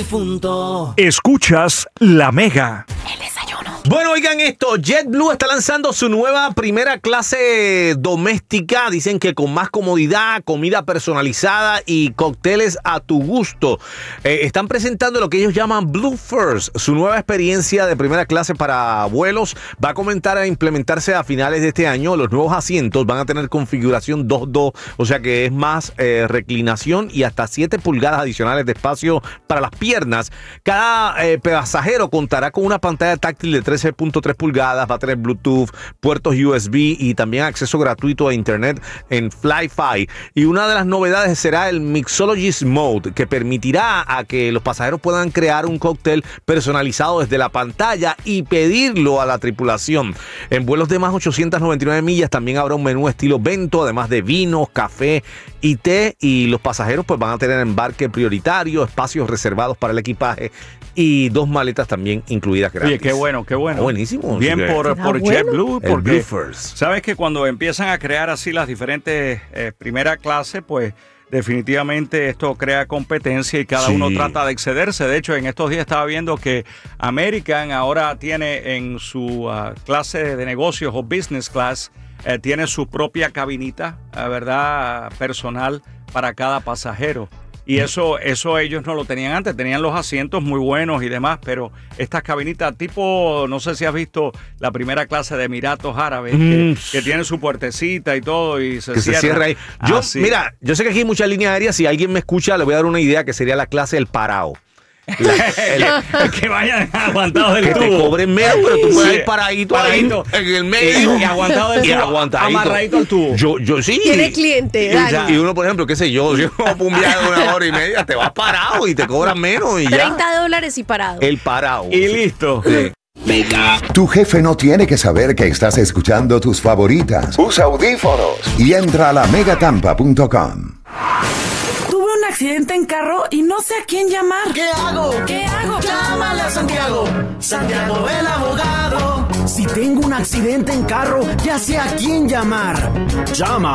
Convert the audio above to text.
difunto. Escuchas La Mega. El desayuno. Bueno, oigan esto, JetBlue está lanzando su nueva primera clase doméstica. Dicen que con más comodidad, comida personalizada y cócteles a tu gusto. Están presentando lo que ellos llaman Blue First, su nueva experiencia de primera clase para vuelos. Va a comenzar a implementarse a finales de este año. Los nuevos asientos van a tener configuración 2-2, o sea que es más reclinación y hasta 7 pulgadas adicionales de espacio para las piernas. Cada pasajero contará con una pantalla táctil de 13.3 pulgadas, va a tener Bluetooth, puertos USB y también acceso gratuito a internet en Fly-Fi. Y una de las novedades será el Mixologist Mode, que permitirá a que los pasajeros puedan crear un cóctel personalizado desde la pantalla y pedirlo a la tripulación. En vuelos de más 899 millas también habrá un menú estilo bento, además de vinos, café y té, y los pasajeros pues van a tener embarque prioritario, espacios reservados para el equipaje y 2 maletas también incluidas gratis. Oye, qué bueno, qué bueno. Buenísimo. Bien por JetBlue, El porque Blue First. sabes que cuando empiezan a crear así las diferentes primera clase, pues definitivamente esto crea competencia y cada uno trata de excederse. De hecho, en estos días estaba viendo que American ahora tiene en su clase de negocios o business class, tiene su propia cabinita, ¿verdad? Personal para cada pasajero. Y eso ellos no lo tenían antes, tenían los asientos muy buenos y demás, pero estas cabinitas tipo, no sé si has visto la primera clase de Emiratos Árabes, que tiene su puertecita y todo y se cierra ahí. Mira, yo sé que aquí hay muchas líneas aéreas, si alguien me escucha le voy a dar una idea que sería la clase del parado. Que vayan aguantados del tubo. Que te cobren menos, pero tú puedes ir paradito ahí en el medio. Y aguantado del tubo. Amarradito al tubo. Yo sí. Tiene cliente, y uno, por ejemplo, qué sé yo un viaje de 1 hora y media, te vas parado y te cobran menos y ya. $30 y parado. El parado. Y listo. Sí. Tu jefe no tiene que saber que estás escuchando tus favoritas. Usa audífonos y entra a lamegatampa.com. Tuve un accidente en carro y no sé a quién llamar. ¿Qué hago? Llámale a Santiago. Santiago el abogado. Si tengo un accidente en carro, ya sé a quién llamar. Llama